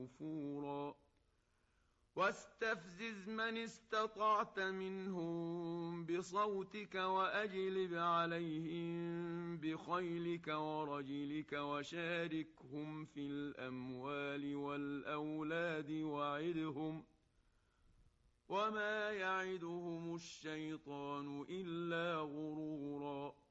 غفورا واستفزز من استطعت منهم بصوتك وأجلب عليهم بخيلك ورجلك وشاركهم في الأموال والأولاد وعدهم وما يعدهم الشيطان إلا غرورا